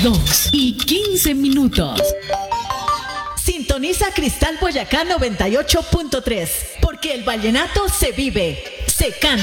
2:15. Sintoniza Cristal Boyacá 98.3, porque el vallenato se vive, se canta.